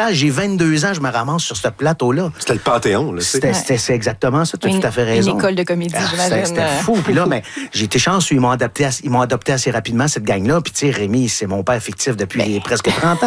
total, j'ai 22 ans, je me ramasse sur ce plateau-là. C'était le Panthéon, là. C'est exactement ça, tu as tout à fait raison. Une école de comédie, j'imagine. C'était fou. Puis là, mais j'ai été chanceux, ils m'ont adopté assez rapidement, cette gang-là. Puis tu sais, Rémi, c'est mon père fictif depuis presque 30 ans.